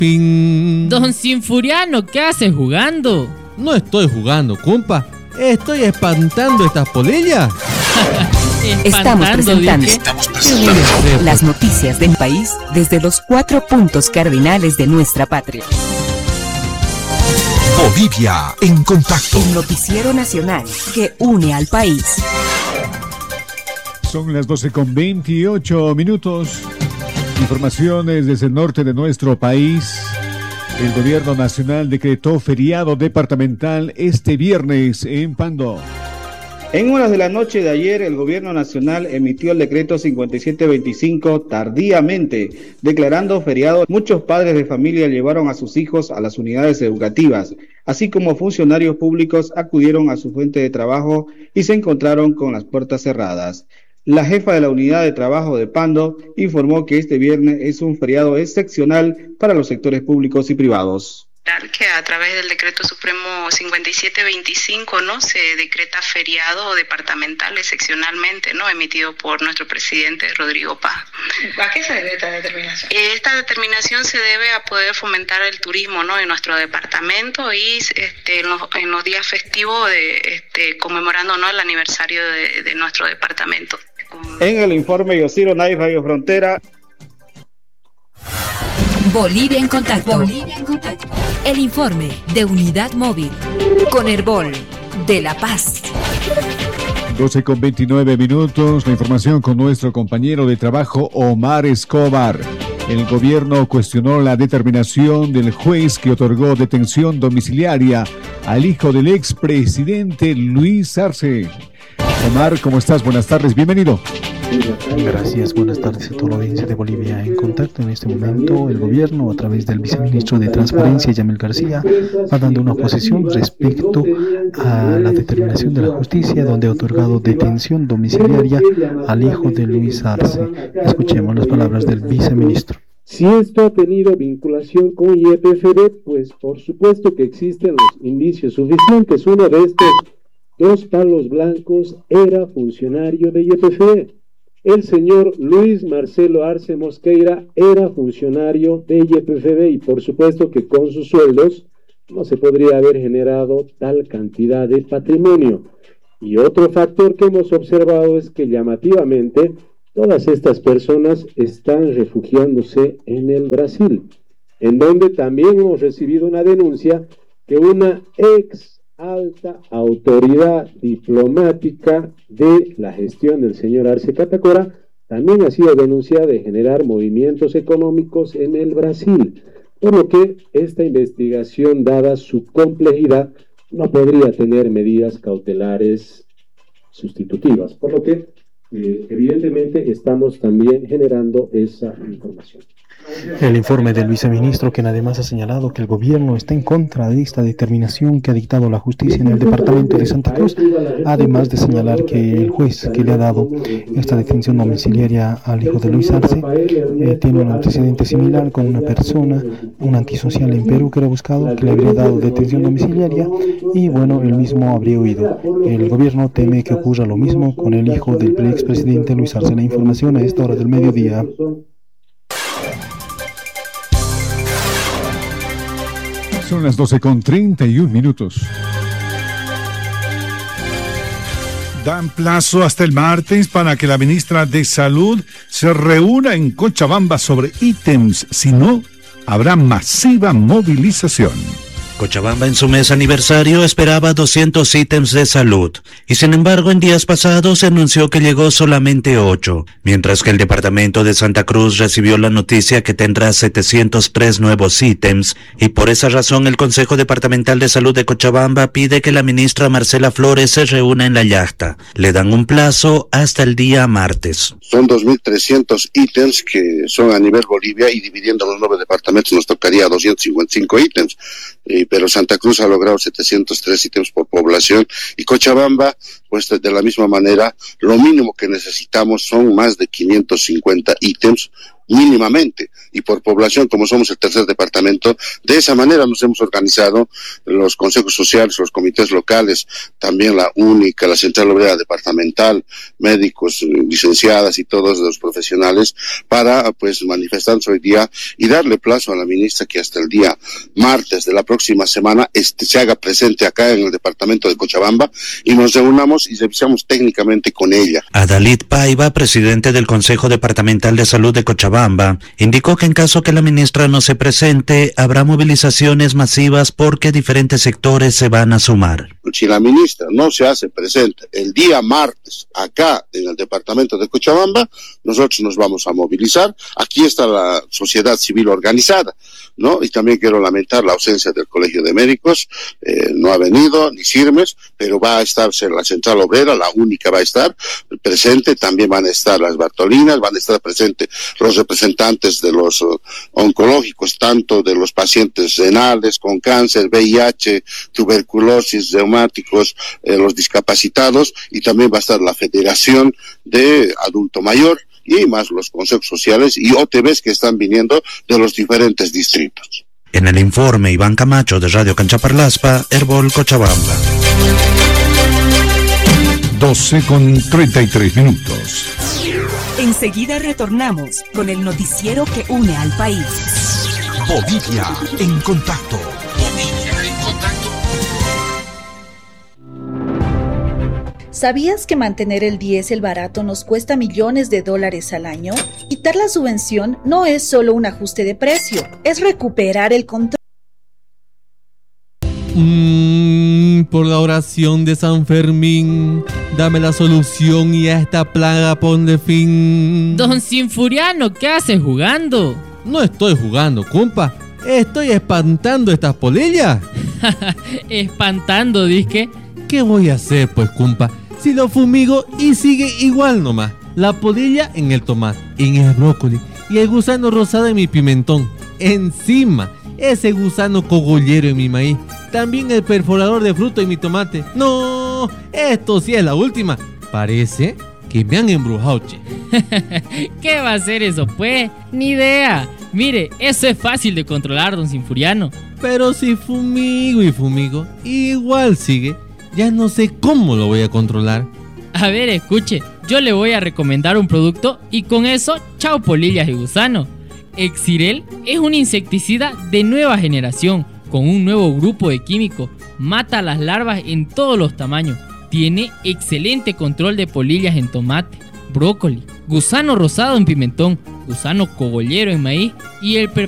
Ping. Don Sinfuriano, ¿qué hace jugando? No estoy jugando, compa. Estoy espantando estas polillas. Estamos presentando las noticias del país desde los 4 puntos cardinales de nuestra patria. Bolivia en contacto. El noticiero nacional que une al país. Son las 12:28. Informaciones desde el norte de nuestro país. El gobierno nacional decretó feriado departamental este viernes en Pando. En horas de la noche de ayer, el gobierno nacional emitió el decreto 5725 tardíamente, declarando feriado. Muchos padres de familia llevaron a sus hijos a las unidades educativas, así como funcionarios públicos acudieron a su fuente de trabajo y se encontraron con las puertas cerradas. La jefa de la unidad de trabajo de Pando informó que este viernes es un feriado excepcional para los sectores públicos y privados. Que a través del decreto supremo 5725, ¿no?, se decreta feriado departamental excepcionalmente, ¿no?, emitido por nuestro presidente Rodrigo Paz. ¿A qué se debe esta determinación? Esta determinación se debe a poder fomentar el turismo, ¿no?, en nuestro departamento y en los días festivos conmemorando, ¿no?, el aniversario de nuestro departamento. En el informe Yosiro Naiz, Radio Frontera. Bolivia en contacto. Bolivia en contacto. El informe de Unidad Móvil con Herbol de La Paz. 12:29. La información con nuestro compañero de trabajo Omar Escobar. El gobierno cuestionó la determinación del juez que otorgó detención domiciliaria al hijo del expresidente Luis Arce. Omar, ¿cómo estás? Buenas tardes, bienvenido. Gracias, buenas tardes a toda la audiencia de Bolivia en contacto. En este momento el gobierno, a través del viceministro de Transparencia, Yamil García, va dando una posición respecto a la determinación de la justicia, donde ha otorgado detención domiciliaria al hijo de Luis Arce. Escuchemos las palabras del viceministro. Si esto ha tenido vinculación con YPFB, pues por supuesto que existen los indicios suficientes. Uno de estos 2 palos blancos era funcionario de YPFB. El señor Luis Marcelo Arce Mosqueira era funcionario de YPFB y por supuesto que con sus sueldos no se podría haber generado tal cantidad de patrimonio. Y otro factor que hemos observado es que llamativamente todas estas personas están refugiándose en el Brasil, en donde también hemos recibido una denuncia que una ex alta autoridad diplomática de la gestión del señor Arce Catacora también ha sido denunciada de generar movimientos económicos en el Brasil, por lo que esta investigación, dada su complejidad, no podría tener medidas cautelares sustitutivas, por lo que evidentemente estamos también generando esa información. El informe del viceministro, quien además ha señalado que el gobierno está en contra de esta determinación que ha dictado la justicia en el departamento de Santa Cruz, además de señalar que el juez que le ha dado esta detención domiciliaria al hijo de Luis Arce tiene un antecedente similar con una persona, un antisocial en Perú que era buscado, que le habría dado detención domiciliaria y bueno, él mismo habría huido. El gobierno teme que ocurra lo mismo con el hijo del expresidente Luis Arce. La información a esta hora del mediodía. Son las 12:31. Dan plazo hasta el martes para que la ministra de Salud se reúna en Cochabamba sobre ítems. Si no, habrá masiva movilización. Cochabamba en su mes aniversario esperaba 200 ítems de salud y sin embargo en días pasados se anunció que llegó solamente 8, mientras que el departamento de Santa Cruz recibió la noticia que tendrá 703 nuevos ítems y por esa razón el Consejo Departamental de Salud de Cochabamba pide que la ministra Marcela Flores se reúna en la yacta. Le dan un plazo hasta el día martes. Son 2.300 ítems que son a nivel Bolivia y dividiendo los 9 departamentos nos tocaría 255 ítems. Pero Santa Cruz ha logrado 703 ítems por población y Cochabamba pues de la misma manera, lo mínimo que necesitamos son más de 550 ítems mínimamente, y por población, como somos el tercer departamento, de esa manera nos hemos organizado los consejos sociales, los comités locales, también la única, la central obrera departamental, médicos, licenciadas y todos los profesionales, para pues manifestarnos hoy día y darle plazo a la ministra que hasta el día martes de la próxima semana se haga presente acá en el departamento de Cochabamba y nos reunamos y revisamos técnicamente con ella. Adalid Paiva, presidente del Consejo Departamental de Salud de Cochabamba, indicó que en caso que la ministra no se presente, habrá movilizaciones masivas porque diferentes sectores se van a sumar. Si la ministra no se hace presente el día martes acá en el departamento de Cochabamba, nosotros nos vamos a movilizar. Aquí está la sociedad civil organizada, ¿no? Y también quiero lamentar la ausencia del Colegio de Médicos, no ha venido, ni CIRMES, pero va a estar la Central Obrera, la única va a estar presente, también van a estar las Bartolinas, van a estar presentes los representantes de los oncológicos, tanto de los pacientes renales con cáncer, VIH, tuberculosis, reumáticos, los discapacitados, y también va a estar la Federación de Adulto Mayor y más los consejos sociales y OTBs que están viniendo de los diferentes distritos. En el informe, Iván Camacho de Radio Canchaparlaspa, Herbol, Cochabamba. 12:33. Enseguida retornamos con el noticiero que une al país. Bolivia en contacto. ¿Sabías que mantener el diésel barato nos cuesta millones de dólares al año? Quitar la subvención no es solo un ajuste de precio, es recuperar el control. Por la oración de San Fermín, dame la solución y a esta plaga ponle fin. Don Sinfuriano, ¿qué haces jugando? No estoy jugando, compa. Estoy espantando estas polillas. Espantando, disque. ¿Qué voy a hacer, pues, compa? Si lo fumigo y sigue igual nomás. La polilla en el tomate, en el brócoli y el gusano rosado en mi pimentón. Encima, ese gusano cogollero en mi maíz. También el perforador de fruto en mi tomate. No, esto sí es la última. Parece que me han embrujado, che. ¿Qué va a hacer eso, pues? Ni idea. Mire, eso es fácil de controlar, don Sinfuriano. Pero si fumigo y fumigo, igual sigue. Ya no sé cómo lo voy a controlar. A ver, escuche, yo le voy a recomendar un producto y con eso, chao polillas y gusano. Exirel es un insecticida de nueva generación, con un nuevo grupo de químicos. Mata a las larvas en todos los tamaños. Tiene excelente control de polillas en tomate, brócoli, gusano rosado en pimentón, gusano cogollero en maíz y el